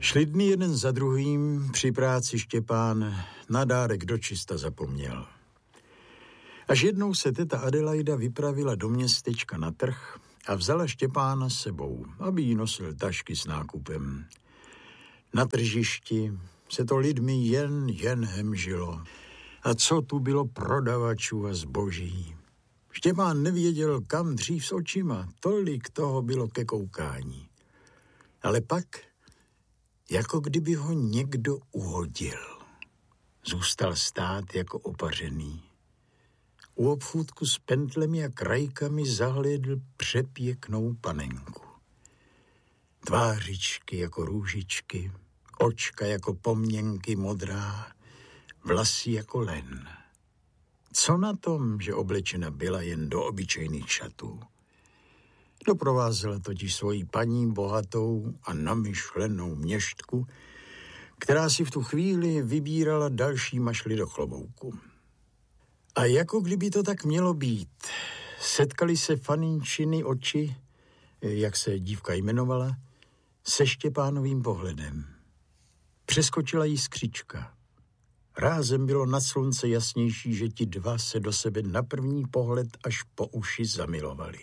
Šli dny jeden za druhým, při práci Štěpán na dárek dočista zapomněl. Až jednou se teta Adelaida vypravila do městečka na trh a vzala Štěpána s sebou, aby jí nosil tašky s nákupem. Na tržišti se to lidmi jen hemžilo. A co tu bylo prodavačů a zboží. Štěpán nevěděl, kam dřív s očima, tolik toho bylo ke koukání. Ale pak, jako kdyby ho někdo uhodil, zůstal stát jako opařený. U obchůdku s pentlemi a krajkami zahlédl přepěknou panenku. Tvářičky jako růžičky, očka jako pomněnky modrá, vlasy jako len. Co na tom, že oblečena byla jen do obyčejných šatů? Doprovázela totiž svoji paní bohatou a namyšlenou měštku, která si v tu chvíli vybírala další mašly do klobouku. A jako kdyby to tak mělo být, setkali se Faninčiny oči, jak se dívka jmenovala, se Štěpánovým pohledem. Přeskočila jí skřička. Rázem bylo na slunce jasnější, že ti dva se do sebe na první pohled až po uši zamilovali.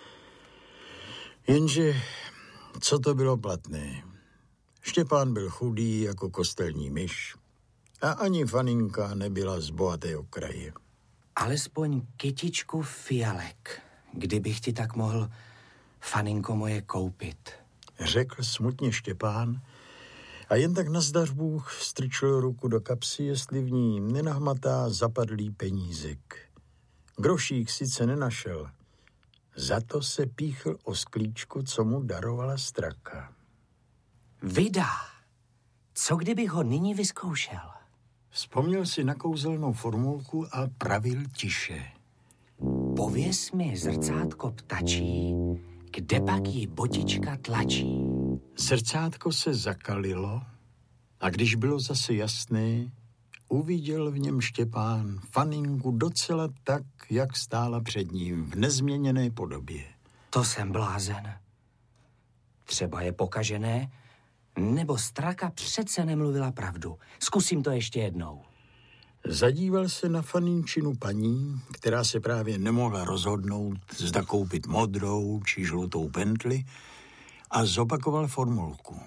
Jenže co to bylo platné? Štěpán byl chudý jako kostelní myš a ani Faninka nebyla z bohatého kraje. Alespoň kytičku fialek, kdybych ti tak mohl, Faninko moje, koupit. Řekl smutně Štěpán a jen tak nazdař Bůh strčil ruku do kapsy, jestli v ní nenahmatá zapadlý penízek. Grošík sice nenašel, za to se píchl o sklíčku, co mu darovala straka. Vydá, co kdybych ho nyní vyzkoušel? Vzpomněl si na kouzelnou formulku a pravil tiše. Pověz mi, zrcátko ptačí, kde pak jí botička tlačí. Zrcátko se zakalilo a když bylo zase jasné, uviděl v něm Štěpán Faninku docela tak, jak stála před ním v nezměněné podobě. To jsem blázen. Třeba je pokažené, nebo straka přece nemluvila pravdu. Zkusím to ještě jednou. Zadíval se na Faninčinu paní, která se právě nemohla rozhodnout, zda koupit modrou či žlutou pentli, a zopakoval formulku.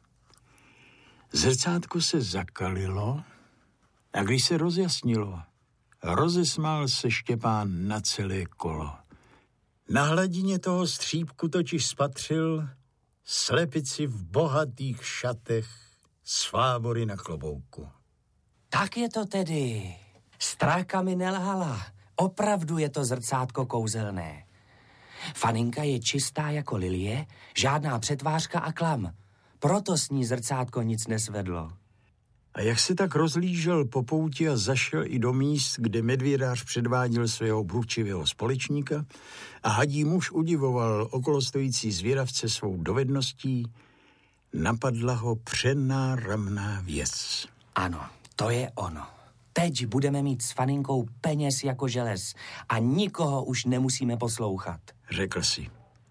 Zrcátko se zakalilo a když se rozjasnilo, rozesmál se Štěpán na celé kolo. Na hladině toho střípku totiž spatřil slepici v bohatých šatech s fábory na klobouku. Tak je to tedy. Stráka mi nelhala. Opravdu je to zrcátko kouzelné. Faninka je čistá jako lilie, žádná přetvářka a klam. Proto s ní zrcátko nic nesvedlo. A jak se tak rozlížel po pouti a zašel i do míst, kde medvědář předváděl svého bručivého společníka a hadí muž udivoval okolostojící zvědavce svou dovedností, napadla ho přenáramná věc. Ano, to je ono. Teď budeme mít s Faninkou peněz jako želez a nikoho už nemusíme poslouchat, řekl si.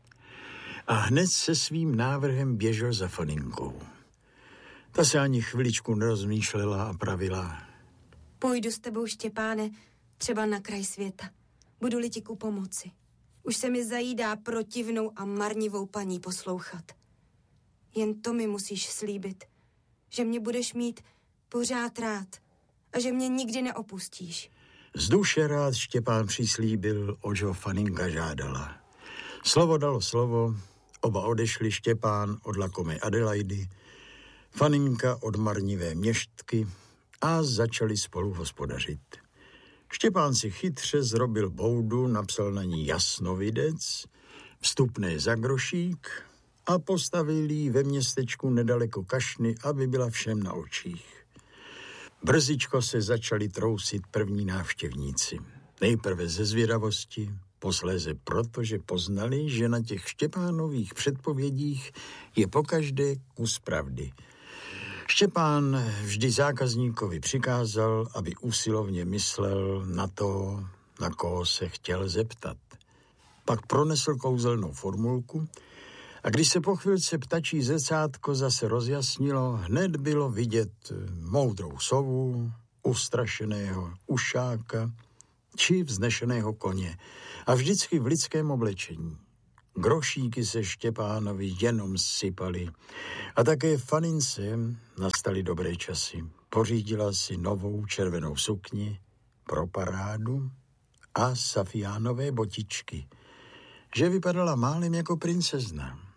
A hned se svým návrhem běžel za Faninkou. Ta se ani chviličku nerozmýšlela a pravila. Půjdu s tebou, Štěpáne, třeba na kraj světa. Budu-li ti ku pomoci. Už se mi zajídá protivnou a marnivou paní poslouchat. Jen to mi musíš slíbit, že mě budeš mít pořád rád a že mě nikdy neopustíš. Z duše rád Štěpán přislíbil, oč ho Faninka žádala. Slovo dalo slovo, oba odešli, Štěpán od lakomé Adelaidy, Faninka od marnivé měštky a začali spolu hospodařit. Štěpán si chytře zrobil boudu, napsal na ní jasnovidec, vstupné za grošík a postavil jí ve městečku nedaleko kašny, aby byla všem na očích. Brzičko se začali trousit první návštěvníci. Nejprve ze zvědavosti, posléze proto, že poznali, že na těch Štěpánových předpovědích je pokaždé kus pravdy. Štěpán vždy zákazníkovi přikázal, aby usilovně myslel na to, na koho se chtěl zeptat. Pak pronesl kouzelnou formulku A když se po chvilce ptačí zrcátko zase rozjasnilo, hned bylo vidět moudrou sovu, ustrašeného ušáka či vznešeného koně a vždycky v lidském oblečení. Grošíky se Štěpánovi jenom sypaly a také Fanince nastaly dobré časy. Pořídila si novou červenou sukni pro parádu a safiánové botičky, že vypadala málem jako princezna.